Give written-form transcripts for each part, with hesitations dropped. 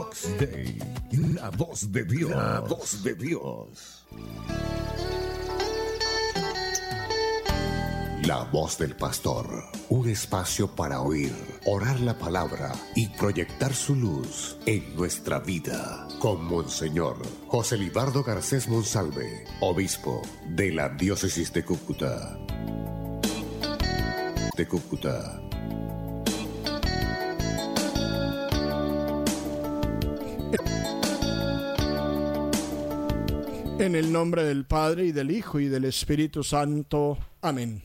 Lux Day, la voz de Dios, la voz de Dios. La voz del pastor, un espacio para oír, orar la palabra y proyectar su luz en nuestra vida. Con Monseñor José Libardo Garcés Monsalve, obispo de la diócesis de Cúcuta. En el nombre del Padre, y del Hijo, y del Espíritu Santo. Amén.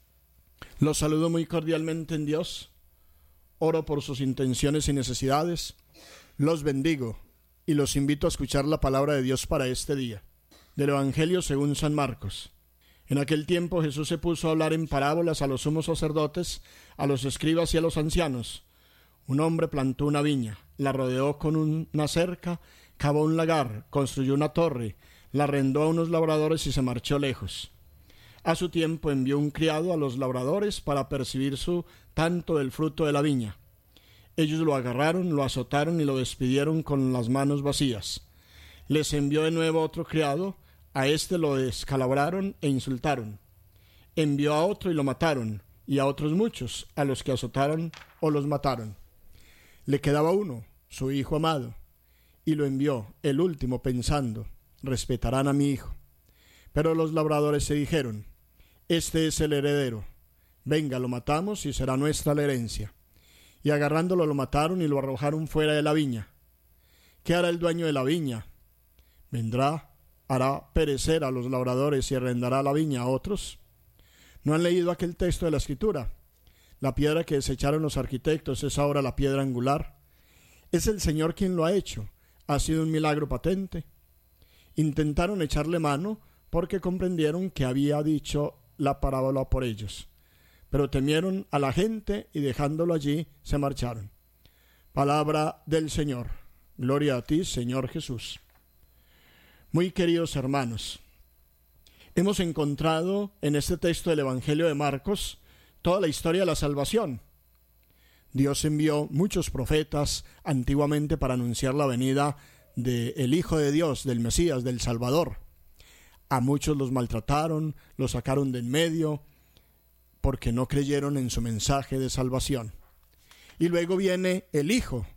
Los saludo muy cordialmente en Dios. Oro por sus intenciones y necesidades. Los bendigo y los invito a escuchar la palabra de Dios para este día. Del Evangelio según San Marcos. En aquel tiempo Jesús se puso a hablar en parábolas a los sumos sacerdotes, a los escribas y a los ancianos. Un hombre plantó una viña, la rodeó con una cerca, cavó un lagar, construyó una torre, la arrendó a unos labradores y se marchó lejos. A su tiempo envió un criado a los labradores para percibir su tanto del fruto de la viña. Ellos lo agarraron, lo azotaron y lo despidieron con las manos vacías. Les envió de nuevo otro criado, a éste lo descalabraron e insultaron. Envió a otro y lo mataron, y a otros muchos, a los que azotaron o los mataron. Le quedaba uno, su hijo amado, y lo envió, el último, pensando: respetarán a mi hijo. Pero los labradores se dijeron: este es el heredero, venga, lo matamos y será nuestra la herencia. Y agarrándolo lo mataron y lo arrojaron fuera de la viña. ¿Qué hará el dueño de la viña? Vendrá, hará perecer a los labradores y arrendará la viña a otros. ¿No han leído aquel texto de la Escritura? La piedra que desecharon los arquitectos es ahora la piedra angular. Es el Señor quien lo ha hecho. Ha sido un milagro patente. Intentaron echarle mano porque comprendieron que había dicho la parábola por ellos, pero temieron a la gente y dejándolo allí se marcharon. Palabra del Señor. Gloria a ti, Señor Jesús. Muy queridos hermanos, hemos encontrado en este texto del Evangelio de Marcos toda la historia de la salvación. Dios envió muchos profetas antiguamente para anunciar la venida del Hijo de Dios, del Mesías, del Salvador. A muchos los maltrataron, los sacaron de en medio, porque no creyeron en su mensaje de salvación. Y luego viene el Hijo,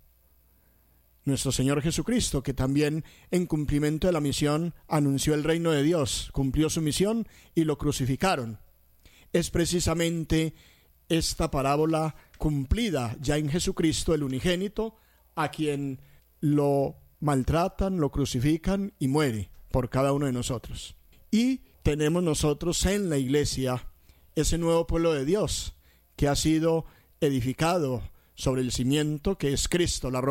nuestro Señor Jesucristo, que también en cumplimiento de la misión anunció el reino de Dios, cumplió su misión y lo crucificaron. Es precisamente esta parábola cumplida ya en Jesucristo, el unigénito, a quien lo maltratan, lo crucifican y muere por cada uno de nosotros. Y tenemos nosotros en la iglesia ese nuevo pueblo de Dios que ha sido edificado sobre el cimiento que es Cristo, la roca